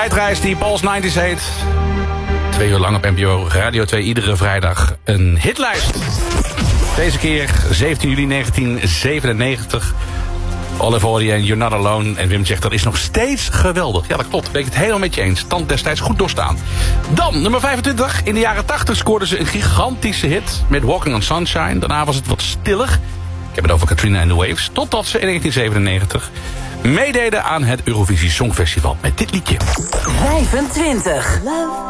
tijdreis die Paul's 90's heet. 2 uur lang op NPO Radio 2, iedere vrijdag een hitlijst. Deze keer 17 juli 1997. Olive Ory en You're Not Alone. En Wim zegt dat is nog steeds geweldig. Ja, dat klopt. Ben ik het helemaal met je eens. Tand destijds goed doorstaan. Dan, nummer 25. In de jaren 80 scoorden ze een gigantische hit met Walking on Sunshine. Daarna was het wat stiller. Ik heb het over Katrina and the Waves. Totdat ze in 1997 meededen aan het Eurovisie Songfestival met dit liedje. 25. Love